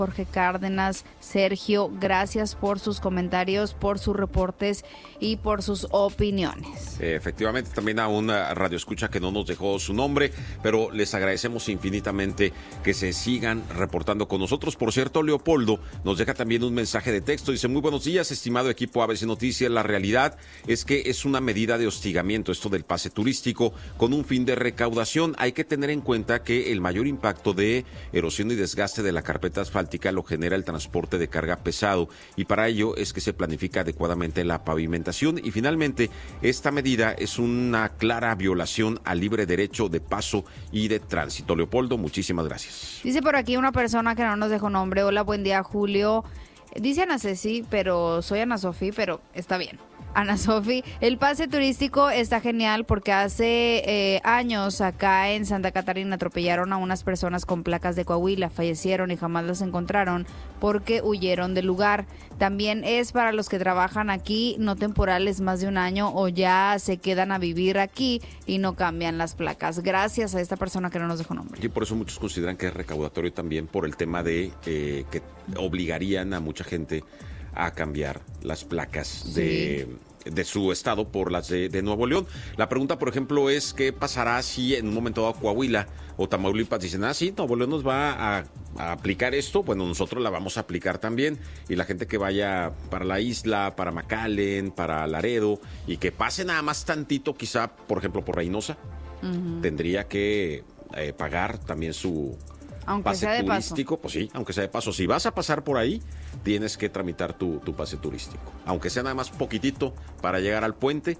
Jorge Cárdenas, Sergio, gracias por sus comentarios, por sus reportes y por sus opiniones. Efectivamente, también a una radioescucha que no nos dejó su nombre, pero les agradecemos infinitamente que se sigan reportando con nosotros. Por cierto, Leopoldo nos deja también un mensaje de texto. Dice: muy buenos días, estimado equipo ABC Noticias. La realidad es que es una medida de hostigamiento esto del pase turístico con un fin de recaudación. Hay que tener en cuenta que el mayor impacto de erosión y desgaste de la carpeta asfáltica lo genera el transporte de carga pesado, y para ello es que se planifica adecuadamente la pavimentación. Y finalmente, esta medida es una clara violación al libre derecho de paso y de tránsito. Leopoldo, muchísimas gracias. Dice por aquí una persona que no nos dejó nombre: hola, buen día, Julio. Dice Ana Ceci, pero soy Ana Sofi, pero está bien. Ana Sofi, el pase turístico está genial porque hace años acá en Santa Catarina atropellaron a unas personas con placas de Coahuila, fallecieron y jamás los encontraron porque huyeron del lugar. También es para los que trabajan aquí, no temporales más de un año, o ya se quedan a vivir aquí y no cambian las placas. Gracias a esta persona que no nos dejó nombre. Y por eso muchos consideran que es recaudatorio también por el tema de que obligarían a mucha gente a cambiar las placas de su estado por las de Nuevo León. La pregunta, por ejemplo, es ¿qué pasará si en un momento dado Coahuila o Tamaulipas dicen: sí, Nuevo León nos va a aplicar esto? Bueno, nosotros la vamos a aplicar también, y la gente que vaya para la isla, para McAllen, para Laredo, y que pase nada más tantito, quizá, por ejemplo, por Reynosa, tendría que pagar también su pase turístico. Pues sí, aunque sea de paso. Si vas a pasar por ahí, tienes que tramitar tu pase turístico, aunque sea nada más poquitito para llegar al puente,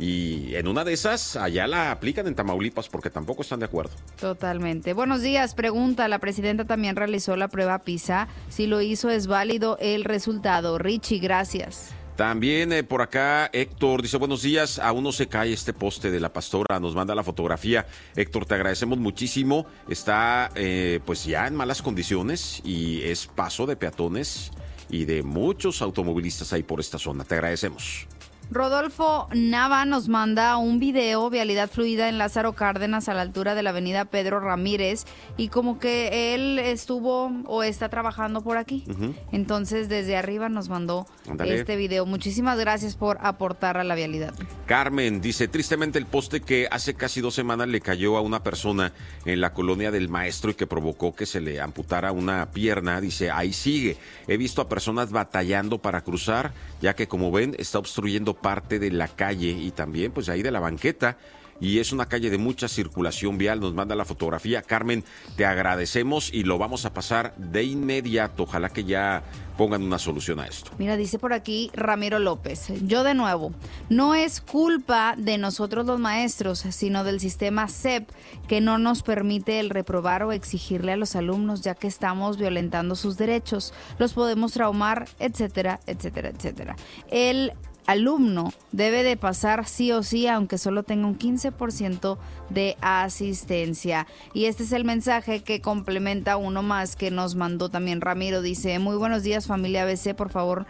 y en una de esas allá la aplican en Tamaulipas porque tampoco están de acuerdo. Totalmente. Buenos días. Pregunta: la presidenta también realizó la prueba PISA. Si lo hizo, ¿es válido el resultado? Richie, gracias. También por acá Héctor dice: buenos días, aún no se cae este poste de la Pastora, nos manda la fotografía. Héctor, te agradecemos muchísimo. Está pues ya en malas condiciones y es paso de peatones y de muchos automovilistas ahí por esta zona. Te agradecemos. Rodolfo Nava nos manda un video: vialidad fluida en Lázaro Cárdenas a la altura de la avenida Pedro Ramírez, y como que él estuvo o está trabajando por aquí. Entonces desde arriba nos mandó este video. Muchísimas gracias por aportar a la vialidad. Carmen dice: tristemente el poste que hace casi 2 semanas le cayó a una persona en la colonia del Maestro y que provocó que se le amputara una pierna, dice, ahí sigue. He visto a personas batallando para cruzar, ya que como ven está obstruyendo parte de la calle y también pues ahí de la banqueta, y es una calle de mucha circulación vial. Nos manda la fotografía. Carmen, te agradecemos y lo vamos a pasar de inmediato. Ojalá que ya pongan una solución a esto. Mira, dice por aquí Ramiro López: yo de nuevo, no es culpa de nosotros los maestros, sino del sistema SEP, que no nos permite el reprobar o exigirle a los alumnos, ya que estamos violentando sus derechos, los podemos traumar, etcétera, etcétera, etcétera. El alumno debe de pasar sí o sí, aunque solo tenga un 15% de asistencia. Y este es el mensaje que complementa uno más que nos mandó también Ramiro. Dice: muy buenos días, familia ABC, por favor.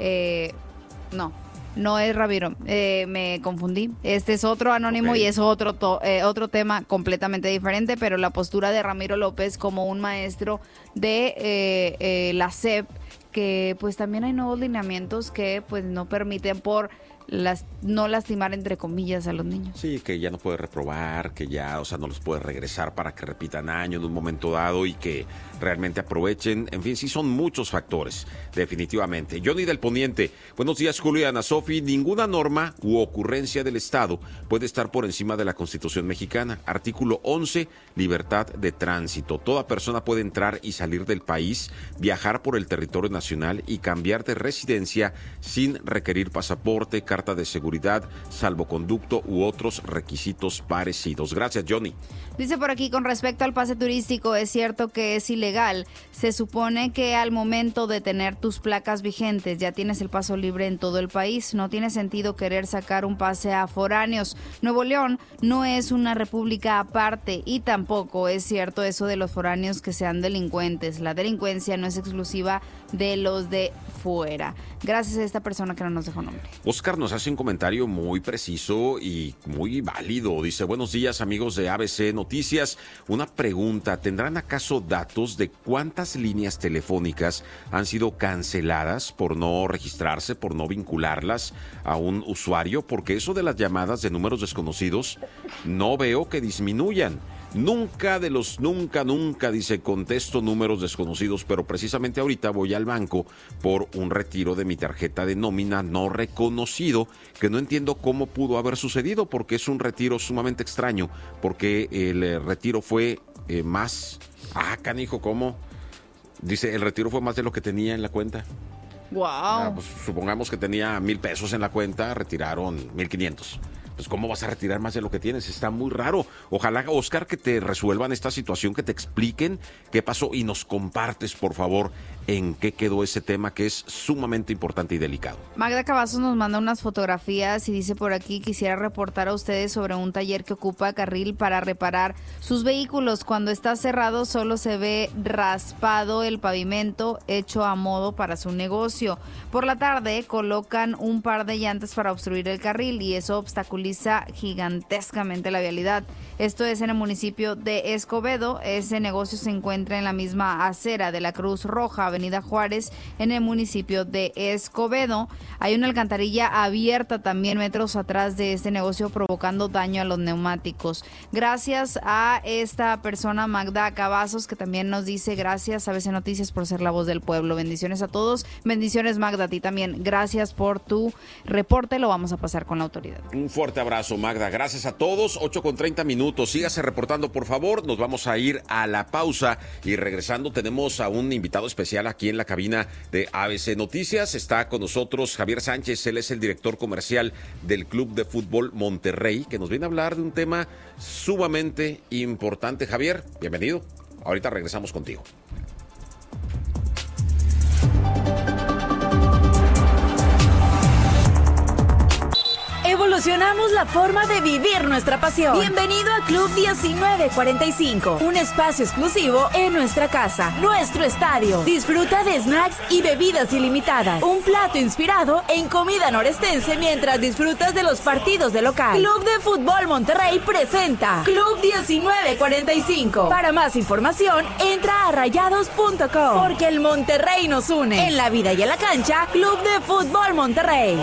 No es Ramiro, me confundí. Este es otro anónimo, y es otro tema completamente diferente, pero la postura de Ramiro López como un maestro de la SEP, que pues también hay nuevos lineamientos que pues no permiten no lastimar, entre comillas, a los niños. Sí, que ya no puede reprobar, que ya, no los puede regresar para que repitan año en un momento dado y que realmente aprovechen. En fin, sí son muchos factores, definitivamente. Johnny del Poniente: buenos días, Julio y Ana Sofi. Ninguna norma u ocurrencia del Estado puede estar por encima de la Constitución mexicana. Artículo 11, libertad de tránsito. Toda persona puede entrar y salir del país, viajar por el territorio nacional y cambiar de residencia sin requerir pasaporte, carta de seguridad, salvoconducto u otros requisitos parecidos. Gracias, Johnny. Dice por aquí, con respecto al pase turístico, es cierto que es ilegal. Se supone que al momento de tener tus placas vigentes ya tienes el paso libre en todo el país. No tiene sentido querer sacar un pase a foráneos. Nuevo León no es una república aparte, y tampoco es cierto eso de los foráneos que sean delincuentes. La delincuencia no es exclusiva de los de fuera. Gracias a esta persona que no nos dejó nombre. Oscar nos hace un comentario muy preciso y muy válido. Dice, buenos días amigos de ABC Noticias. Una pregunta, ¿tendrán acaso datos de cuántas líneas telefónicas han sido canceladas por no registrarse, por no vincularlas a un usuario? Porque eso de las llamadas de números desconocidos no veo que disminuyan. Nunca, dice, contesto números desconocidos, pero precisamente ahorita voy al banco por un retiro de mi tarjeta de nómina no reconocido, que no entiendo cómo pudo haber sucedido, porque es un retiro sumamente extraño, porque el retiro fue más... canijo, ¿cómo? Dice, el retiro fue más de lo que tenía en la cuenta. Wow. Pues supongamos que tenía 1,000 pesos en la cuenta, retiraron 1,500. Pues ¿cómo vas a retirar más de lo que tienes? Está muy raro. Ojalá, Oscar, que te resuelvan esta situación, que te expliquen qué pasó y nos compartes, por favor, en qué quedó ese tema que es sumamente importante y delicado. Magda Cavazos nos manda unas fotografías y dice por aquí, quisiera reportar a ustedes sobre un taller que ocupa carril para reparar sus vehículos. Cuando está cerrado solo se ve raspado el pavimento hecho a modo para su negocio. Por la tarde colocan un par de llantas para obstruir el carril y eso obstaculiza gigantescamente la vialidad. Esto es en el municipio de Escobedo. Ese negocio se encuentra en la misma acera de la Cruz Roja, Avenida Juárez, en el municipio de Escobedo. Hay una alcantarilla abierta también metros atrás de este negocio, provocando daño a los neumáticos. Gracias a esta persona, Magda Cavazos, que también nos dice gracias a ABC Noticias por ser la voz del pueblo. Bendiciones a todos. Bendiciones, Magda, a ti también. Gracias por tu reporte. Lo vamos a pasar con la autoridad. Un fuerte abrazo, Magda. Gracias a todos. 8:30. Sígase reportando, por favor. Nos vamos a ir a la pausa y regresando tenemos a un invitado especial aquí en la cabina de ABC Noticias. Está con nosotros Javier Sánchez. Él es el director comercial del Club de Fútbol Monterrey, que nos viene a hablar de un tema sumamente importante. Javier, bienvenido. Ahorita regresamos contigo. Evolucionamos la forma de vivir nuestra pasión. Bienvenido a Club 1945, un espacio exclusivo en nuestra casa, nuestro estadio. Disfruta de snacks y bebidas ilimitadas. Un plato inspirado en comida norestense mientras disfrutas de los partidos de local. Club de Fútbol Monterrey presenta Club 1945. Para más información, entra a rayados.com, porque el Monterrey nos une. En la vida y en la cancha, Club de Fútbol Monterrey.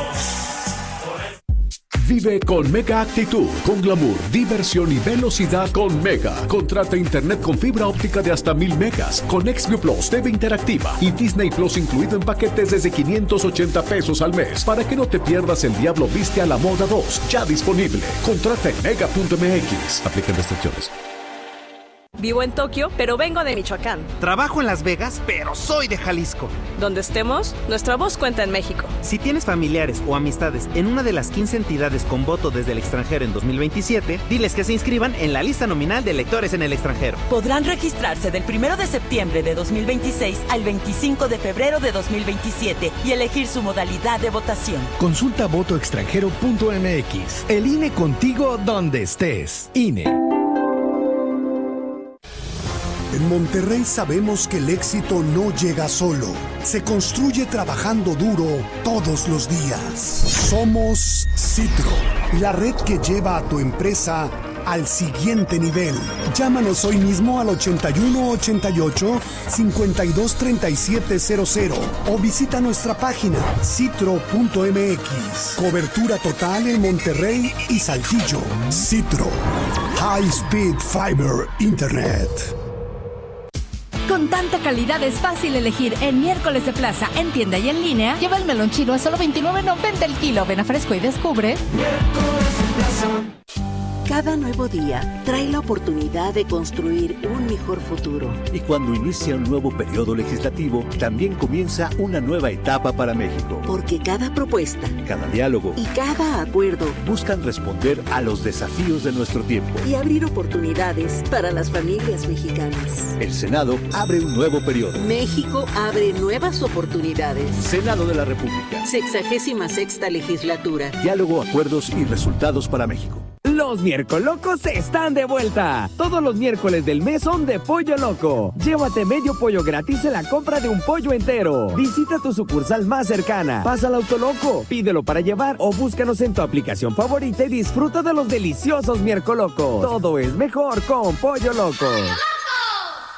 Vive con Mega Actitud, con glamour, diversión y velocidad con Mega. Contrata internet con fibra óptica de hasta 1,000 megas, con XView Plus, TV interactiva y Disney Plus incluido en paquetes desde 580 pesos al mes, para que no te pierdas El Diablo Viste a la Moda 2, ya disponible. Contrata en mega.mx. Aplican restricciones. Vivo en Tokio, pero vengo de Michoacán. Trabajo en Las Vegas, pero soy de Jalisco. Donde estemos, nuestra voz cuenta en México. Si tienes familiares o amistades en una de las 15 entidades con voto desde el extranjero en 2027, diles que se inscriban en la lista nominal de electores en el extranjero. Podrán registrarse del 1 de septiembre de 2026 al 25 de febrero de 2027 y elegir su modalidad de votación. Consulta votoextranjero.mx. El INE contigo donde estés. INE. En Monterrey sabemos que el éxito no llega solo, se construye trabajando duro todos los días. Somos Citro, la red que lleva a tu empresa al siguiente nivel. Llámanos hoy mismo al 8188-523700 o visita nuestra página citro.mx. Cobertura total en Monterrey y Saltillo. Citro, High Speed Fiber Internet. Con tanta calidad es fácil elegir en Miércoles de Plaza, en tienda y en línea. Lleva el melón chino a solo $29.90 el kilo. Ven a Fresco y descubre. Miércoles de Plaza. Cada nuevo día trae la oportunidad de construir un mejor futuro. Y cuando inicia un nuevo periodo legislativo, también comienza una nueva etapa para México. Porque cada propuesta, cada diálogo y cada acuerdo buscan responder a los desafíos de nuestro tiempo y abrir oportunidades para las familias mexicanas. El Senado abre un nuevo periodo. México abre nuevas oportunidades. Senado de la República. 66ª legislatura. Diálogo, acuerdos y resultados para México. Los Miercolocos están de vuelta. Todos los miércoles del mes son de Pollo Loco. Llévate medio pollo gratis en la compra de un pollo entero. Visita tu sucursal más cercana. Pasa al Autoloco, pídelo para llevar o búscanos en tu aplicación favorita y disfruta de los deliciosos Miercolocos. Todo es mejor con Pollo Loco.